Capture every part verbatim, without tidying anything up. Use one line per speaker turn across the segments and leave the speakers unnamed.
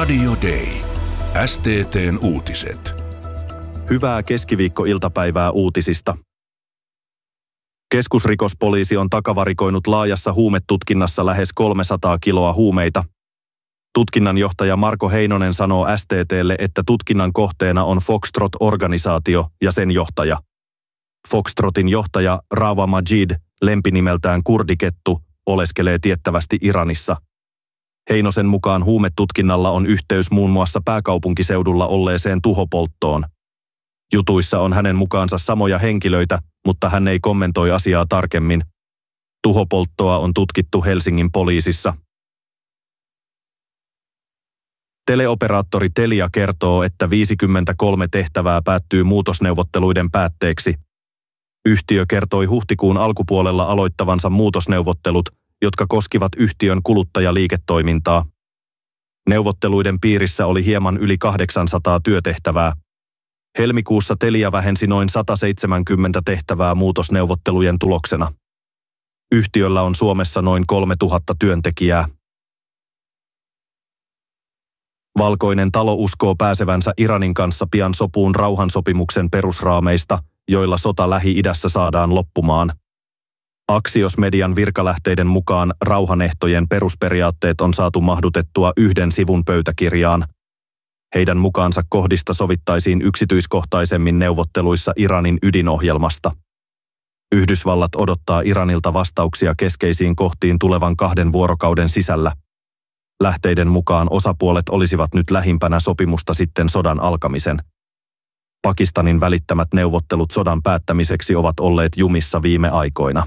Radio Day. S T T:n uutiset.
Hyvää keskiviikkoiltapäivää uutisista. Keskusrikospoliisi on takavarikoinut laajassa huumetutkinnassa lähes kolmesataa kiloa huumeita. Tutkinnanjohtaja Marko Heinonen sanoo S T T:lle, että tutkinnan kohteena on Foxtrot-organisaatio ja sen johtaja. Foxtrotin johtaja Rawa Majid, lempinimeltään Kurdikettu, oleskelee tiettävästi Iranissa. Heinosen mukaan huumetutkinnalla on yhteys muun muassa pääkaupunkiseudulla olleeseen tuhopolttoon. Jutuissa on hänen mukaansa samoja henkilöitä, mutta hän ei kommentoi asiaa tarkemmin. Tuhopolttoa on tutkittu Helsingin poliisissa. Teleoperaattori Telia kertoo, että viisikymmentäkolme tehtävää päättyy muutosneuvotteluiden päätteeksi. Yhtiö kertoi huhtikuun alkupuolella aloittavansa muutosneuvottelut, jotka koskivat yhtiön kuluttajaliiketoimintaa. Neuvotteluiden piirissä oli hieman yli kahdeksansataa työtehtävää. Helmikuussa Telia vähensi noin sata seitsemänkymmentä tehtävää muutosneuvottelujen tuloksena. Yhtiöllä on Suomessa noin kolmetuhatta työntekijää. Valkoinen talo uskoo pääsevänsä Iranin kanssa pian sopuun rauhansopimuksen perusraameista, joilla sota Lähi-idässä saadaan loppumaan. Axios-median virkalähteiden mukaan rauhanehtojen perusperiaatteet on saatu mahdutettua yhden sivun pöytäkirjaan. Heidän mukaansa kohdista sovittaisiin yksityiskohtaisemmin neuvotteluissa Iranin ydinohjelmasta. Yhdysvallat odottaa Iranilta vastauksia keskeisiin kohtiin tulevan kahden vuorokauden sisällä. Lähteiden mukaan osapuolet olisivat nyt lähimpänä sopimusta sitten sodan alkamisen. Pakistanin välittämät neuvottelut sodan päättämiseksi ovat olleet jumissa viime aikoina.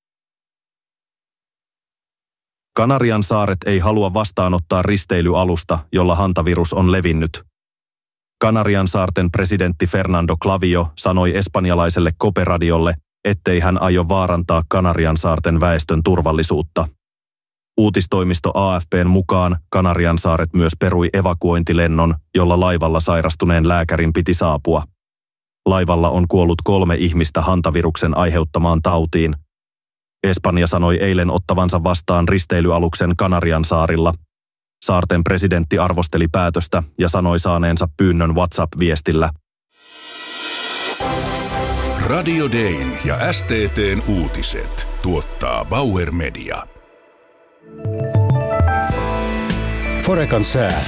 Kanarian saaret ei halua vastaanottaa risteilyalusta, jolla hantavirus on levinnyt. Kanarian saarten presidentti Fernando Clavijo sanoi espanjalaiselle Cope-radiolle, ettei hän aio vaarantaa Kanarian saarten väestön turvallisuutta. Uutistoimisto A F P:n mukaan Kanarian saaret myös perui evakuointilennon, jolla laivalla sairastuneen lääkärin piti saapua. Laivalla on kuollut kolme ihmistä hantaviruksen aiheuttamaan tautiin. Espanja sanoi eilen ottavansa vastaan risteilyaluksen Kanarian saarilla. Saarten presidentti arvosteli päätöstä ja sanoi saaneensa pyynnön WhatsApp-viestillä.
Radio Dayn ja S T T:n uutiset tuottaa Bauer Media.
Forekan sää.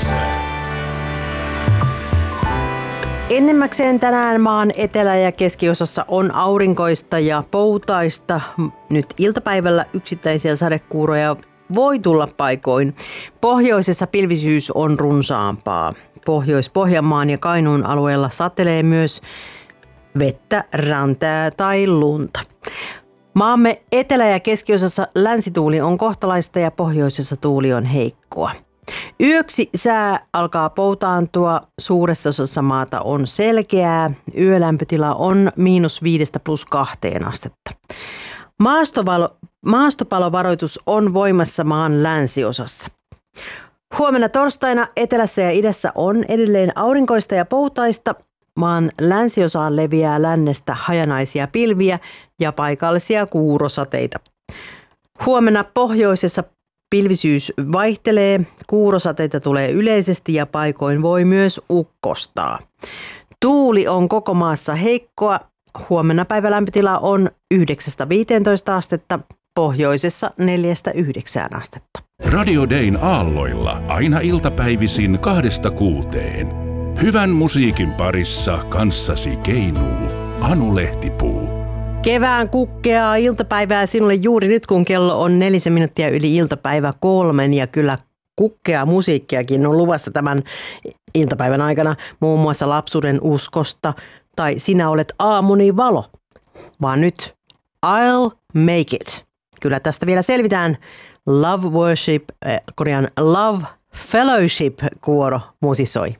Enimmäkseen tänään maan etelä- ja keskiosassa on aurinkoista ja poutaista. Nyt iltapäivällä yksittäisiä sadekuuroja voi tulla paikoin. Pohjoisessa pilvisyys on runsaampaa. Pohjois-Pohjanmaan ja Kainuun alueella satelee myös vettä, räntää tai lunta. Maamme etelä- ja keskiosassa länsituuli on kohtalaista ja pohjoisessa tuuli on heikkoa. Yöksi sää alkaa poutaantua, suuressa osassa maata on selkeää, yölämpötila on miinus viidestä plus kahteen astetta. Maastovalo, maastopalovaroitus on voimassa maan länsiosassa. Huomenna torstaina etelässä ja idässä on edelleen aurinkoista ja poutaista. Maan länsiosaan leviää lännestä hajanaisia pilviä ja paikallisia kuurosateita. Huomenna pohjoisessa pilvisyys vaihtelee, kuurosateita tulee yleisesti ja paikoin voi myös ukkostaa. Tuuli on koko maassa heikkoa. Huomenna päivälämpötila on yhdeksästä viiteentoista astetta, pohjoisessa neljästä yhdeksään astetta.
Radio Dayn aalloilla aina iltapäivisin kahdesta kuuteen. Hyvän musiikin parissa kanssasi keinuu Anu Lehtipuu.
Kevään kukkeaa iltapäivää sinulle juuri nyt, kun kello on nelisen minuuttia yli iltapäivä kolmen. Ja kyllä kukkeaa musiikkiakin on luvassa tämän iltapäivän aikana. Muun muassa Lapsuuden uskosta tai Sinä olet aamuni valo. Vaan nyt I'll make it. Kyllä tästä vielä selvitään. Love Worship, äh, Korean Love Fellowship -kuoro musisoi.